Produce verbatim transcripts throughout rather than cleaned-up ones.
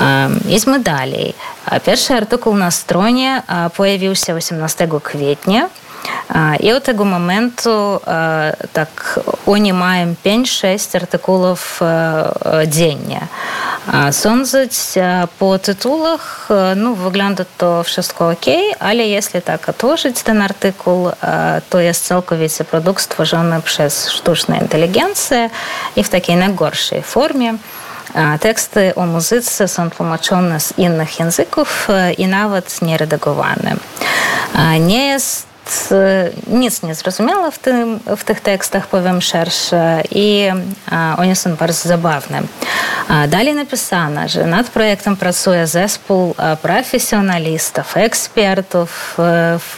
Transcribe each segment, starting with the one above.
Idźmy dalej. Pierwszy artykuł na stronie pojawił się osiemnastego kwietnia. I od tego momentu tak oni mają pięć sześć artykułów dziennie. Sądzić po tytułach, no wygląda to wszystko ok, ale jeśli tak otworzyć ten artykuł, to jest całkowicie produkt stworzony przez sztuczną inteligencję i w takiej najgorszej formie. Teksty o muzyce są tłumaczone z innych języków i nawet nie redagowane. Nie jest nic nie zrozumiałe w, tym, w tych tekstach, powiem szersze, i one są bardzo zabawne. Dalej napisano, że nad projektem pracuje zespół profesjonalistów, ekspertów w,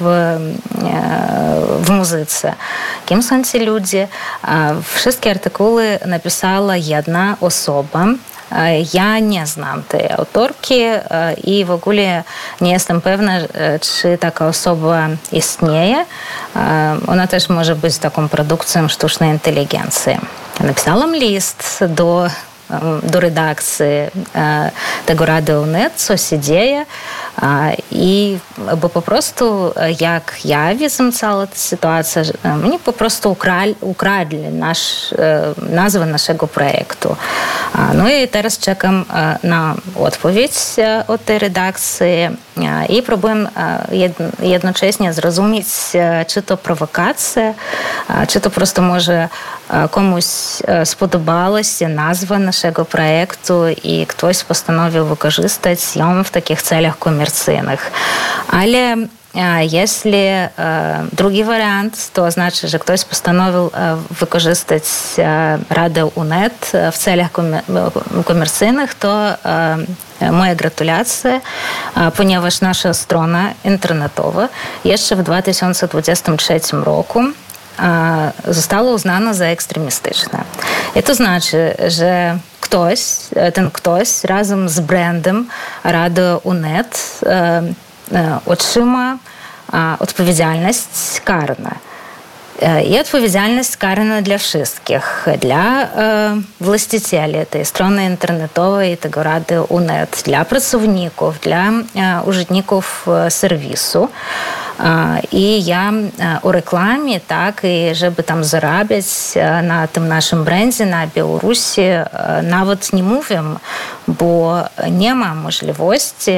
w muzyce. Kim są ci ludzie? Wszystkie artykuły napisała jedna osoba. Ja nie znam tej autorki i w ogóle nie jestem pewna, czy taka osoba istnieje. Ona też może być taką produkcją sztucznej inteligencji. Napisałam list do do redakcji tego Radio Net, co się dzieje, i bo po prostu, jak ja widzę całą tę sytuację, oni po prostu ukradli, ukradli nasz, nazwę naszego projektu. No i teraz czekam na odpowiedź od tej redakcji i próbuję jednocześnie zrozumieć, czy to prowokacja, czy to po prostu może komuś spodobała się nazwa naszego projektu i ktoś postanowił wykorzystać ją w takich celach komercyjnych. Ale jeśli drugi wariant, to znaczy, że ktoś postanowił wykorzystać Radio Unet w celach komercyjnych, to moje gratulacje, ponieważ nasza strona internetowa jeszcze w dwa tysiące dwudziestym trzecim roku została uznana za ekstremistyczne. I to znaczy, że ktoś, ten ktoś razem z brandem Radio Unet otrzyma odpowiedzialność karną. I odpowiedzialność karna dla wszystkich, dla właścicieli tej strony internetowej, tego Radio Unet, dla pracowników, dla użytkowników serwisu. I ja o reklamie, tak, i żeby tam zarabiać na tym naszym brandzie na Białorusi nawet nie mówię, bo nie ma możliwości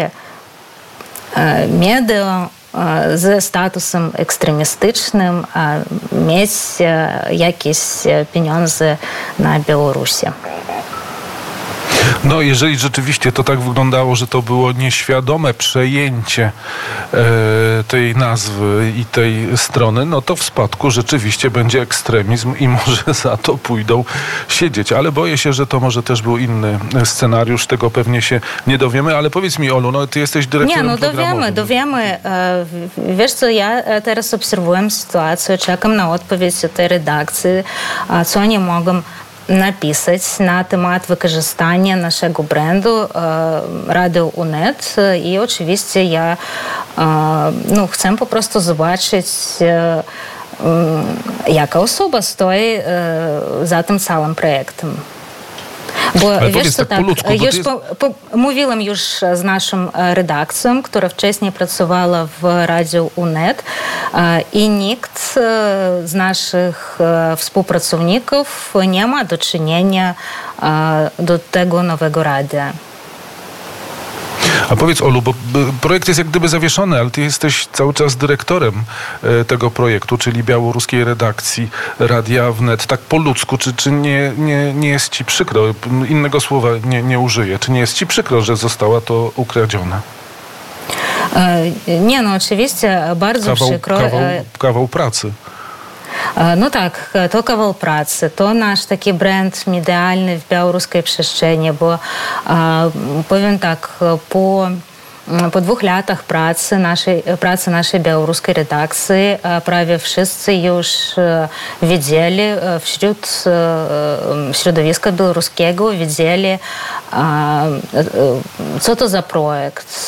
media ze statusem ekstremistycznym mieć jakieś pieniądze na Białorusi. No, jeżeli rzeczywiście to tak wyglądało, że to było nieświadome przejęcie e, tej nazwy i tej strony, no to w spadku rzeczywiście będzie ekstremizm i może za to pójdą siedzieć. Ale boję się, że to może też był inny scenariusz. Tego pewnie się nie dowiemy. Ale powiedz mi, Olu, no ty jesteś dyrektorem Nie, no dowiemy, dowiemy. Wiesz co, ja teraz obserwuję sytuację, czekam na odpowiedź od tej redakcji, co oni mogą napisać na temat wykorzystania naszego brandu Radio Unet i oczywiście ja no, chcę po prostu zobaczyć, jaka osoba stoi za tym całym projektem. Bo ale wiesz co, tak, po ludzku, już jest... po, po, mówiłam już z naszą redakcją, która wcześniej pracowała w Radio Unet i nikt z naszych współpracowników nie ma do czynienia do tego nowego radia. A powiedz, Olu, bo projekt jest jak gdyby zawieszony, ale ty jesteś cały czas dyrektorem tego projektu, czyli białoruskiej redakcji Radia Wnet. Tak po ludzku, czy, czy nie, nie, nie jest ci przykro, innego słowa nie, nie użyję, czy nie jest ci przykro, że została to ukradzione? Nie, no oczywiście bardzo kawał, przykro. Kawał, kawał pracy. No tak, to kawał pracy, to nasz taki brand medialny w białoruskiej przestrzeni, bo powiem tak, po Po dwóch latach pracy naszej, pracy naszej białoruskiej redakcji prawie wszyscy już wiedzieli, wśród środowiska białoruskiego wiedzieli, co to za projekt.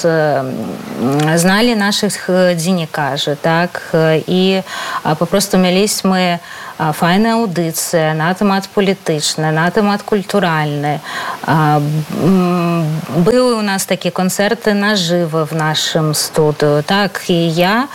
Znali naszych dziennikarzy, tak? I po prostu mieliśmy fajne audycje na temat polityczny, na temat kulturalny. Były u nas takie koncerty na żywo w naszym studiu, tak, i ja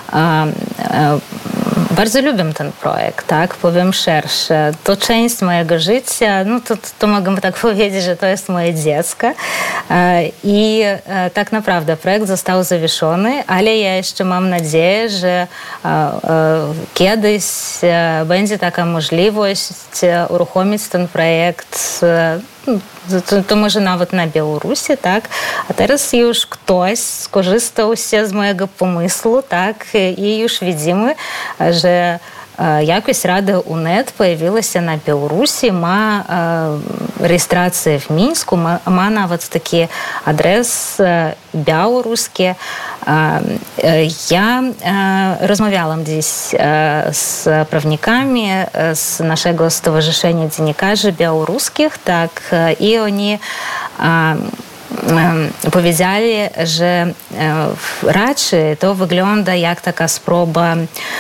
bardzo lubię ten projekt, tak, powiem szersze. To część mojego życia, no to, to mogę tak powiedzieć, że to jest moje dziecko. I tak naprawdę projekt został zawieszony, ale ja jeszcze mam nadzieję, że kiedyś będzie taka możliwość uruchomić ten projekt, to, to może nawet na Białorusi, tak? A teraz już ktoś skorzystał się z mojego pomysłu, tak? I już widzimy, że jakoś Rada U N E T pojawiła się na Białorusi, ma rejestrację w Mińsku, ma, ma nawet taki adres białoruski. Ja rozmawiałam dziś z prawnikami z naszego Stowarzyszenia Dziennikarzy Białoruskich, tak, i oni powiedzieli, że raczej to wygląda jak taka sproba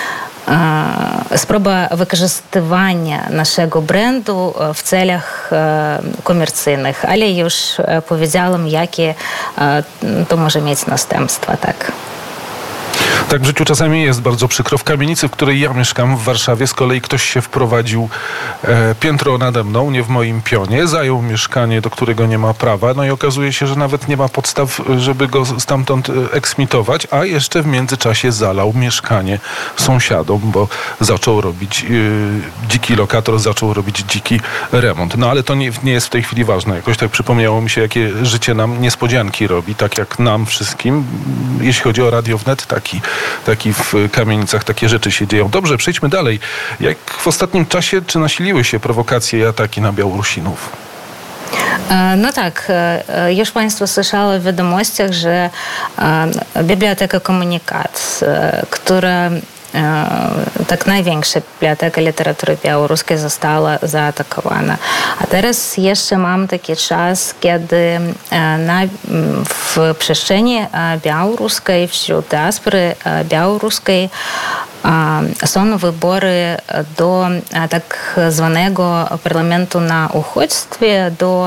sproba wykorzystywania naszego brandu w celach komercyjnych, ale już powiedziałam, jakie to może mieć następstwa, tak. Tak w życiu czasami jest bardzo przykro. W kamienicy, w której ja mieszkam w Warszawie, z kolei ktoś się wprowadził e, piętro nade mną, nie w moim pionie, zajął mieszkanie, do którego nie ma prawa, no i okazuje się, że nawet nie ma podstaw, żeby go stamtąd eksmitować, a jeszcze w międzyczasie zalał mieszkanie sąsiadom, bo zaczął robić, e, dziki lokator zaczął robić dziki remont. No ale to nie, nie jest w tej chwili ważne. Jakoś tak przypomniało mi się, jakie życie nam niespodzianki robi, tak jak nam wszystkim. Jeśli chodzi o Radio Wnet, taki Taki w kamienicach takie rzeczy się dzieją. Dobrze, przejdźmy dalej. Jak w ostatnim czasie, czy nasiliły się prowokacje i ataki na Białorusinów? No tak, już Państwo słyszały w wiadomościach, że Biblioteka Komunikat, która tak największa biblioteka literatury białoruskiej została zaatakowana. A teraz jeszcze mam taki czas, kiedy na, w przestrzeni białoruskiej, wśród diaspory białoruskiej są wybory do tak zwanego parlamentu na uchodźstwie, do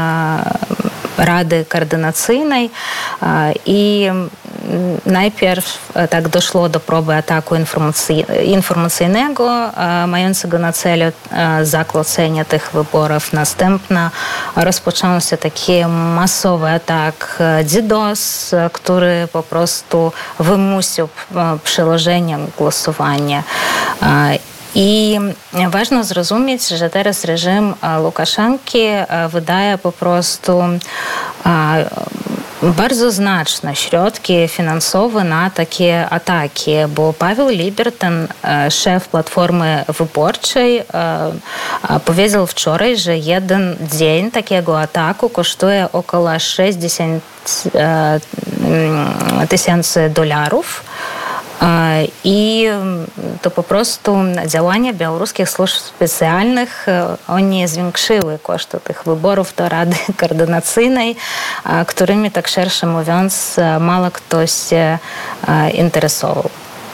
Rady Koordynacyjnej i najpierw tak doszło do próby ataku informacyjnego mającego na celu zakłócenie tych wyborów. Następnie rozpoczął się taki masowy atak DDoS, który po prostu wymusił przełożenie głosowania. I ważno zrozumieć, że teraz reżim Łukaszenki wydaje po prostu bardzo znaczne środki finansowe na takie ataki, bo Paweł Libert, ten szef Platformy Wyborczej, powiedział wczoraj, że jeden dzień takiego ataku kosztuje około sześćdziesiąt tysięcy dolarów. I to po prostu działania białoruskich służb specjalnych, oni zwiększyły koszty tych wyborów do Rady Koordynacyjnej, którymi, tak szersze mówiąc, mało ktoś się interesował.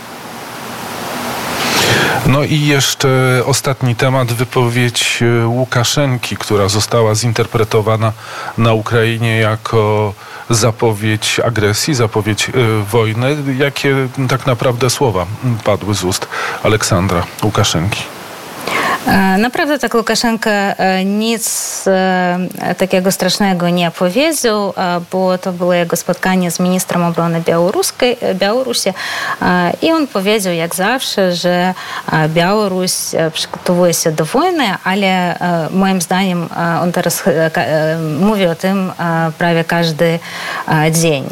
No i jeszcze ostatni temat, wypowiedź Łukaszenki, która została zinterpretowana na Ukrainie jako zapowiedź agresji, zapowiedź wojny. Jakie tak naprawdę słowa padły z ust Aleksandra Łukaszenki? Naprawdę tak Łukaszenka nic takiego strasznego nie powiedział, bo to było jego spotkanie z ministrem obrony Białorusi i on powiedział jak zawsze, że Białoruś przygotowuje się do wojny, ale moim zdaniem on teraz mówi o tym prawie każdy dzień.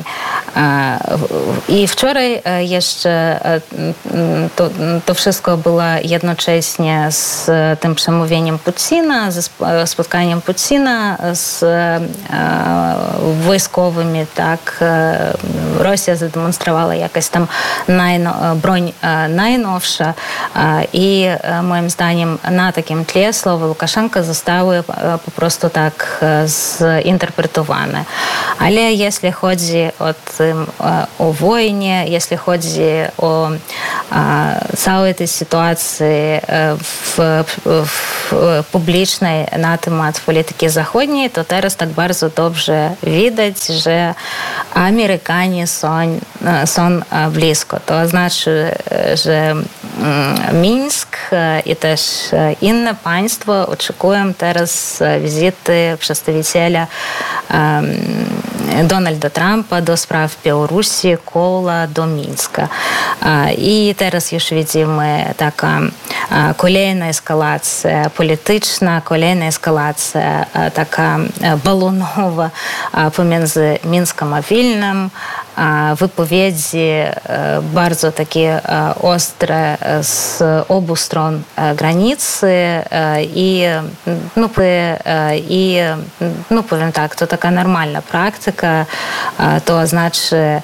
I wczoraj jeszcze to, to wszystko było jednocześnie z tym przemówieniem Putina, ze spotkaniem Putina z wojskowymi, tak. Rosja zademonstrowała jakaś tam najno, broń najnowsza i moim zdaniem na takim tle słowa Łukaszenka zostały po prostu tak zinterpretowane. Ale jeśli chodzi o, tym, o wojnie, jeśli chodzi o całej tej sytuacji w, w publicznej na temat polityki zachodniej, to teraz tak bardzo dobrze widać, że Amerykanie są, są blisko. To znaczy, że Mińsk i też inne państwa oczekują teraz wizyty przedstawiciela Donalda Trumpa do spraw Białorusi, Kola do Mińska. I teraz już widzimy taka kolejna eskalacja polityczna, kolejna eskalacja taka balonowa pomiędzy Mińskiem a Wilnem. Wypowiedzi bardzo takie ostre z obu stron granicy i, no, i no, powiem tak, to taka normalna praktyka, to znaczy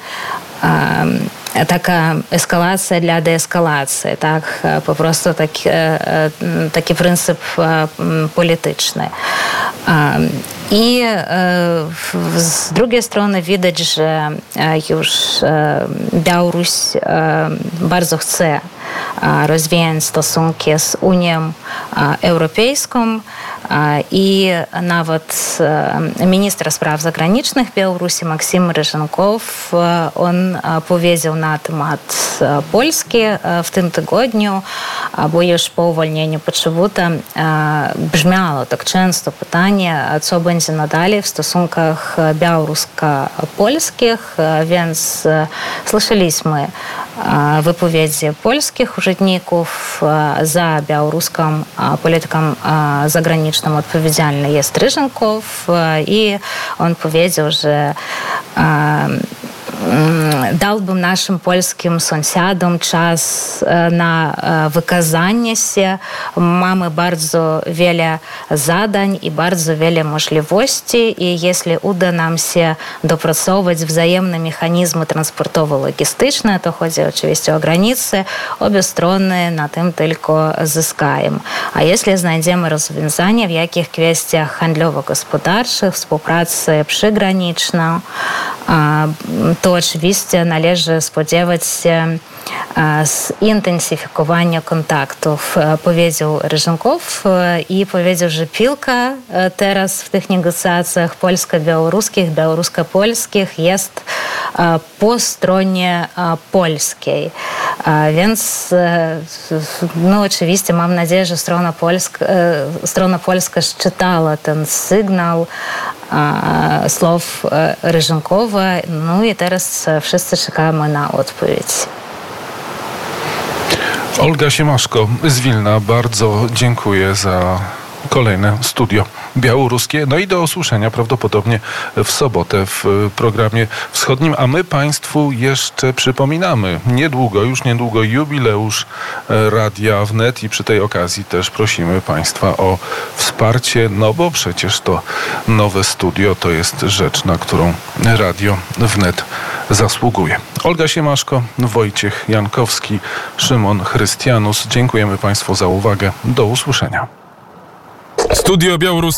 taka eskalacja dla deeskalacji, tak, po prostu taki, taki pryncyp polityczny. I z drugiej strony widać, że już Białoruś bardzo chce rozwijać stosunki z Unią Europejską i nawet minister spraw zagranicznych Białorusi Maksym Ryżankow, on powiedział na temat Polski w tym tygodniu, bo już po uwolnieniu Poczobuta brzmiało tak często pytanie, co będzie nadal w stosunkach białorusko-polskich, więc słyszeliśmy wypowiedzi polskich urzędników. Za białoruską polityką zagraniczną odpowiedzialny jest Ryżankow i on powiedział, że dałbym naszym polskim sąsiadom czas na wykazanie się. Mamy bardzo wiele zadań i bardzo wiele możliwości i jeśli uda nam się dopracować wzajemne mechanizmy transportowo-logistyczne, to chodzi oczywiście o granice, obie strony na tym tylko zyskają. A jeśli znajdziemy rozwiązanie w jakich kwestiach handlowo-gospodarczych, współpracy przygraniczną, to oczywiście należy spodziewać się zintensyfikowania kontaktów, powiedział Ryżankow i powiedział, że piłka teraz w tych negocjacjach polsko-białoruskich, białorusko-polskich jest po stronie polskiej. Więc no oczywiście mam nadzieję, że strona polska, strona polska czytała ten sygnał słów Ryżankowa, no i teraz wszyscy czekamy na odpowiedź. Olga Siemaszko z Wilna, bardzo dziękuję za kolejne studio białoruskie. No i do usłyszenia prawdopodobnie w sobotę w programie wschodnim. A my Państwu jeszcze przypominamy, niedługo, już niedługo jubileusz Radia Wnet i przy tej okazji też prosimy Państwa o wsparcie, no bo przecież to nowe studio to jest rzecz, na którą Radio Wnet zasługuje. Olga Siemaszko, Wojciech Jankowski, Szymon Chrystianus. Dziękujemy Państwu za uwagę. Do usłyszenia. Studio Białoruskie.